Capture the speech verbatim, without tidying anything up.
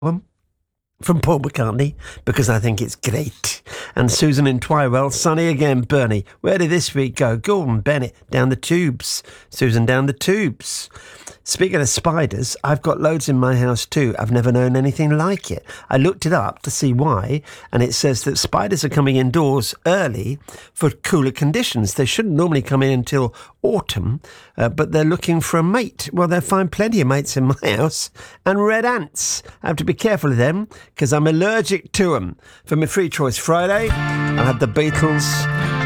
One from Paul McCartney, because I think it's great. And Susan in Twywell, sunny again. Bernie, where did this week go? Gordon Bennett, down the tubes. Susan, down the tubes. Speaking of spiders, I've got loads in my house too. I've never known anything like it. I looked it up to see why, and it says that spiders are coming indoors early for cooler conditions. They shouldn't normally come in until autumn, uh, but they're looking for a mate. Well, they'll find plenty of mates in my house. And red ants. I have to be careful of them because I'm allergic to them. For my Free Choice Friday, I had the Beatles